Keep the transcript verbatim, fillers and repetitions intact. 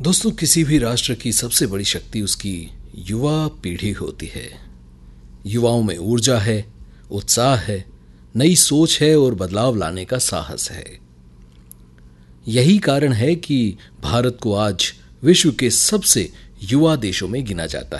दोस्तों, किसी भी राष्ट्र की सबसे बड़ी शक्ति उसकी युवा पीढ़ी होती है। युवाओं में ऊर्जा है, उत्साह है, नई सोच है और बदलाव लाने का साहस है। यही कारण है कि भारत को आज विश्व के सबसे युवा देशों में गिना जाता